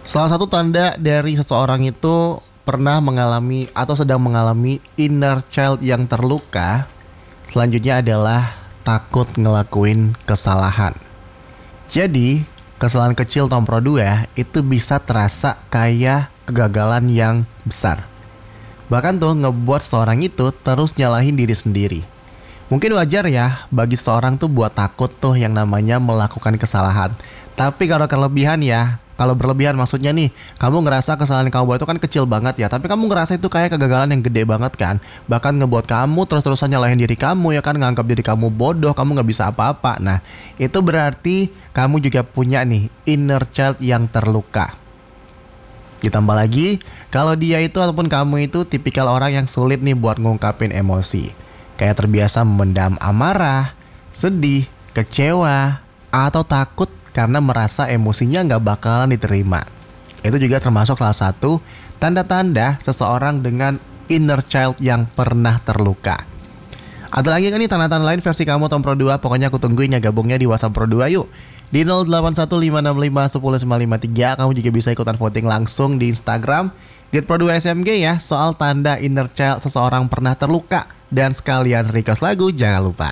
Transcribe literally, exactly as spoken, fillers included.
Salah satu tanda dari seseorang itu pernah mengalami atau sedang mengalami inner child yang terluka, selanjutnya adalah takut ngelakuin kesalahan. Jadi, kesalahan kecil nomor dua itu bisa terasa kayak kegagalan yang besar. Bahkan tuh ngebuat seorang itu terus nyalahin diri sendiri. Mungkin wajar ya bagi seorang tuh buat takut tuh yang namanya melakukan kesalahan. Tapi kalau kelebihan ya, kalau berlebihan maksudnya nih, kamu ngerasa kesalahan yang kamu buat itu kan kecil banget ya, tapi kamu ngerasa itu kayak kegagalan yang gede banget kan. Bahkan ngebuat kamu terus-terusan nyalahin diri kamu ya kan, nganggap diri kamu bodoh, kamu nggak bisa apa-apa. Nah, itu berarti kamu juga punya nih inner child yang terluka. Ditambah lagi, kalau dia itu ataupun kamu itu tipikal orang yang sulit nih buat ngungkapin emosi. Kayak terbiasa memendam amarah, sedih, kecewa, atau takut karena merasa emosinya nggak bakalan diterima. Itu juga termasuk salah satu tanda-tanda seseorang dengan inner child yang pernah terluka. Ada lagi kan nih tanda-tanda lain versi kamu Tom Pro dua? Pokoknya aku tungguin ya gabungnya di WhatsApp Pro dua yuk. Di nol delapan satu lima enam lima satu nol sembilan lima tiga. Kamu juga bisa ikutan voting langsung di Instagram Get Pro dua S M G ya, soal tanda inner child seseorang pernah terluka. Dan sekalian request lagu jangan lupa.